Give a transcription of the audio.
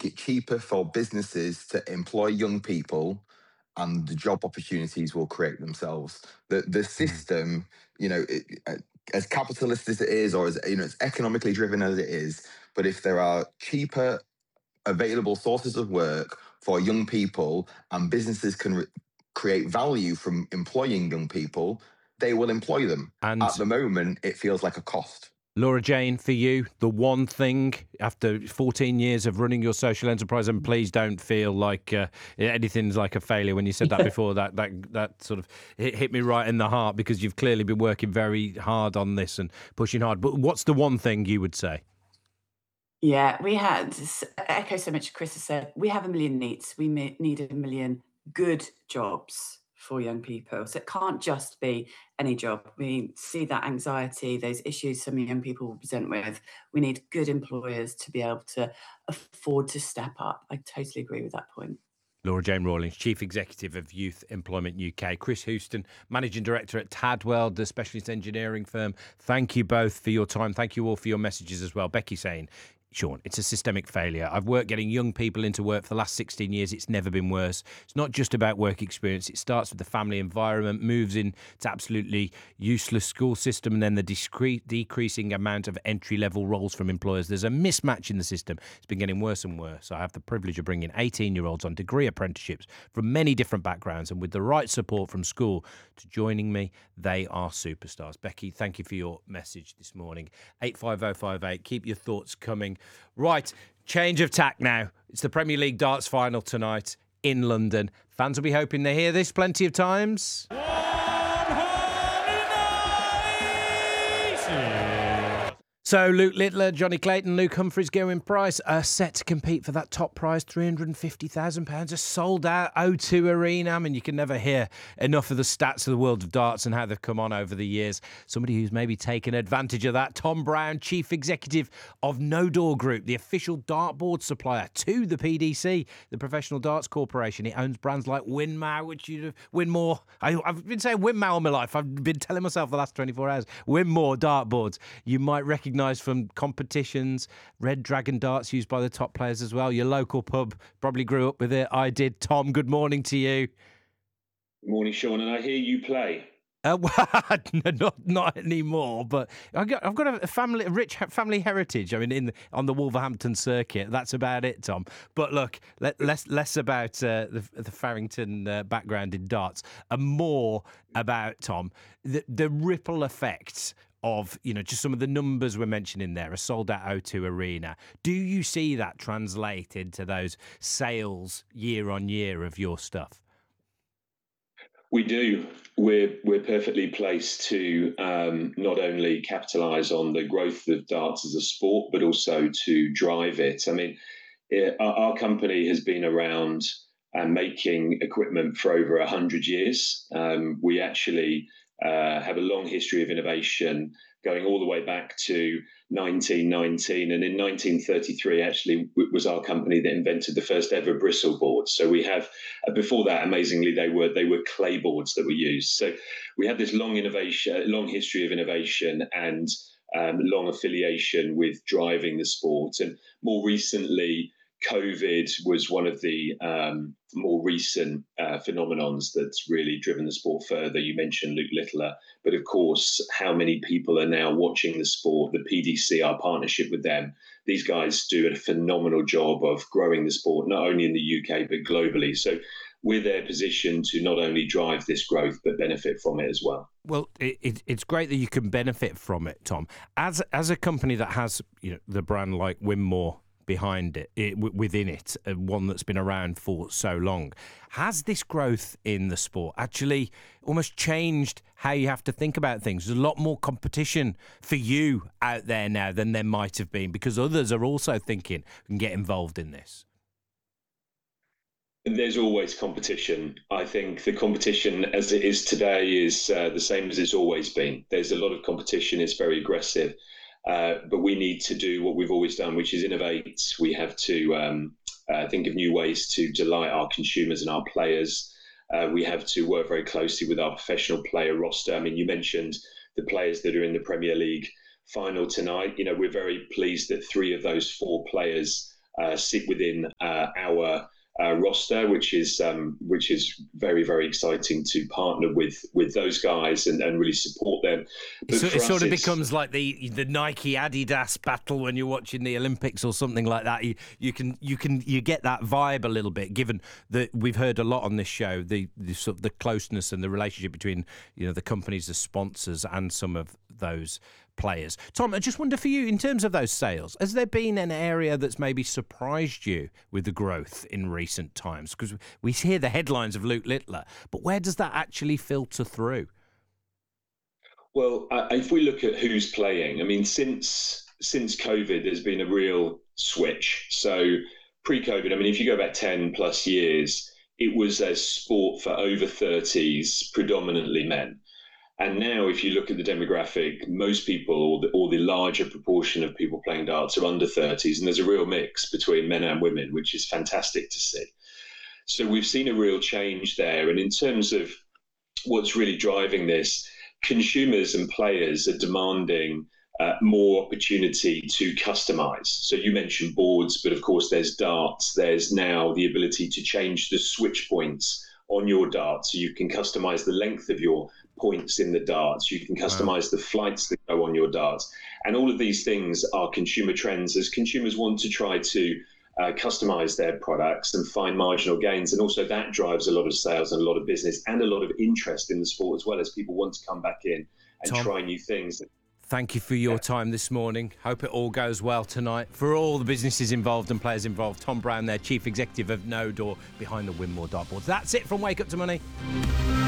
make it cheaper for businesses to employ young people, and the job opportunities will create themselves. The system, as capitalist as it is, or as as economically driven as it is, but if there are cheaper available sources of work for young people and businesses can create value from employing young people, they will employ them. And at the moment, it feels like a cost. Laura Jane, for you, the one thing after 14 years of running your social enterprise, and please don't feel like anything's like a failure. When you said that before, that sort of hit me right in the heart, because you've clearly been working very hard on this and pushing hard. But what's the one thing you would say? Yeah, we had echo so much Chris has said. We have a million needs. We need a million good jobs for young people. So it can't just be any job. We see that anxiety, those issues some young people will present with. We need good employers to be able to afford to step up. I totally agree with that point. Laura Jane Rawlings, Chief Executive of Youth Employment UK. Chris Houston, Managing Director at Tadwell, the specialist engineering firm. Thank you both for your time. Thank you all for your messages as well. Becky saying, Sean, it's a systemic failure. I've worked getting young people into work for the last 16 years. It's never been worse. It's not just about work experience. It starts with the family environment, moves into absolutely useless school system, and then the decreasing amount of entry-level roles from employers. There's a mismatch in the system. It's been getting worse and worse. I have the privilege of bringing 18-year-olds on degree apprenticeships from many different backgrounds, and with the right support from school to joining me, they are superstars. Becky, thank you for your message this morning. 85058. Keep your thoughts coming. Right, change of tack now. It's the Premier League darts final tonight in London. Fans will be hoping they hear this plenty of times. So Luke Littler, Johnny Clayton, Luke Humphries, Gerwyn Price are set to compete for that top prize, £350,000, a sold-out O2 Arena. I mean, you can never hear enough of the stats of the world of darts and how they've come on over the years. Somebody who's maybe taken advantage of that, Tom Brown, Chief Executive of No Door Group, the official dartboard supplier to the PDC, the Professional Darts Corporation. It owns brands like Winmau, which Winmore. I've been saying Winmau all my life. I've been telling myself the last 24 hours. Winmore dartboards. You might recognise from competitions, Red Dragon darts used by the top players as well. Your local pub probably grew up with it. I did. Tom, good morning to you. Good morning, Sean, and I hear you play. Not anymore, but I've got a rich family heritage. I mean, on the Wolverhampton circuit, that's about it, Tom. But look, less about the Farrington background in darts, and more about, Tom, the ripple effects of, just some of the numbers we're mentioning there, a sold-out O2 Arena. Do you see that translate into those sales year on year of your stuff? We do. We're perfectly placed to not only capitalise on the growth of darts as a sport, but also to drive it. I mean, our company has been around and making equipment for over 100 years. We actually have a long history of innovation going all the way back to 1919. And in 1933, actually, it was our company that invented the first ever bristle boards. So we have, before that, amazingly, they were clay boards that were used. So we had this long history of innovation and long affiliation with driving the sport. And more recently, COVID was one of the more recent phenomenons that's really driven the sport further. You mentioned Luke Littler, but of course, how many people are now watching the sport? The PDC, our partnership with them, these guys do a phenomenal job of growing the sport, not only in the UK, but globally. So we're there positioned to not only drive this growth, but benefit from it as well. Well, it's great that you can benefit from it, Tom. As a company that has the brand like Winmore behind within it, one that's been around for so long, has this growth in the sport actually almost changed how you have to think about things? There's a lot more competition for you out there now than there might have been, because others are also thinking and get involved in this. There's always competition. I think the competition as it is today is the same as it's always been. There's a lot of competition. It's very aggressive. But we need to do what we've always done, which is innovate. We have to think of new ways to delight our consumers and our players. We have to work very closely with our professional player roster. I mean, you mentioned the players that are in the Premier League final tonight. We're very pleased that 3 of those 4 players sit within our roster, which is very, very exciting to partner with those guys and really support them. But it sort of becomes like the Nike Adidas battle when you're watching the Olympics or something like that. You get that vibe a little bit, given that we've heard a lot on this show, the sort of the closeness and the relationship between the companies, the sponsors, and some of those players. Tom, I just wonder for you, in terms of those sales, has there been an area that's maybe surprised you with the growth in recent times? Because we hear the headlines of Luke Littler, but where does that actually filter through? Well, if we look at who's playing, I mean, since COVID, there's been a real switch. So pre-COVID, I mean, if you go back 10 plus years, it was a sport for over 30s, predominantly men. And now, if you look at the demographic, most people, or the larger proportion of people playing darts, are under 30s, and there's a real mix between men and women, which is fantastic to see. So we've seen a real change there. And in terms of what's really driving this, consumers and players are demanding more opportunity to customize. So you mentioned boards, but of course there's darts. There's now the ability to change the switch points on your dart, so you can customize the length of your points in the darts. You can customize the flights that go on your darts. And all of these things are consumer trends as consumers want to try to customize their products and find marginal gains. And also that drives a lot of sales and a lot of business and a lot of interest in the sport as well, as people want to come back in and Tom, try new things. Thank you for your time this morning. Hope it all goes well tonight. For all the businesses involved and players involved, Tom Brown there, Chief Executive of Node, or behind the Winmore dartboards. That's it from Wake Up to Money.